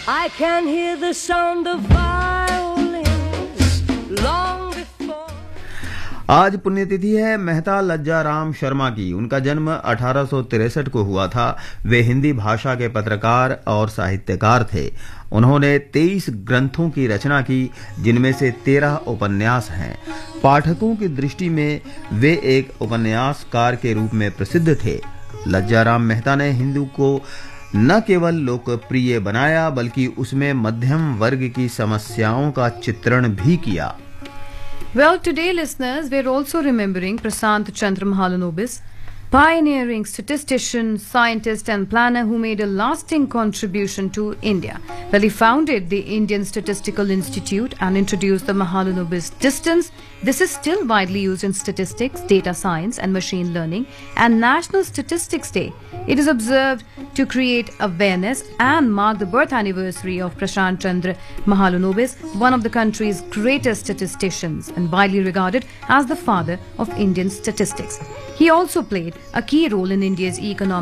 I can hear the sound of violins long before. आज पुण्यतिथि है मेहता लज्जा राम शर्मा की। उनका जन्म 1863 को हुआ था। वे हिंदी भाषा के पत्रकार और साहित्यकार थे। उन्होंने 23 ग्रंथों की रचना की, जिनमें से 13 उपन्यास हैं। पाठकों की दृष्टि में वे एक उपन्यासकार के रूप में प्रसिद्ध थे। लज्जाराम मेहता ने हिंदी को न केवल लोकप्रिय बनाया, बल्कि उसमें मध्यम वर्ग की समस्याओं का चित्रण भी किया। Well, today, listeners, we're also remembering Prasant Chandra Mahalanobis, pioneering statistician, scientist and planner who made a lasting contribution to India. Well, he founded the Indian Statistical Institute and introduced the Mahalanobis distance. This is still widely used in statistics, data science and machine learning, and National Statistics Day. It is observed to create awareness and mark the birth anniversary of Prasant Chandra Mahalanobis, one of the country's greatest statisticians and widely regarded as the father of Indian statistics. He also played a key role in India's economic